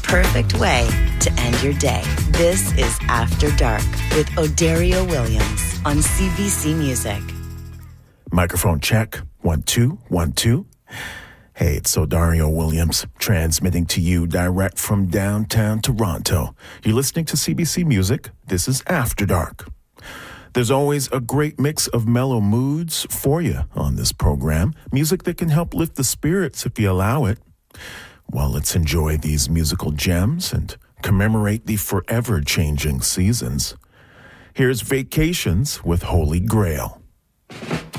perfect way to end your day. This is After Dark with Odario Williams on CBC Music. Microphone check. 1, 2, 1, 2. Hey, it's Odario Williams, transmitting to you direct from downtown Toronto. You're listening to CBC Music. This is After Dark. There's always a great mix of mellow moods for you on this program. Music that can help lift the spirits if you allow it. Well, let's enjoy these musical gems and commemorate the forever changing seasons. Here's Vacations with Holy Grail.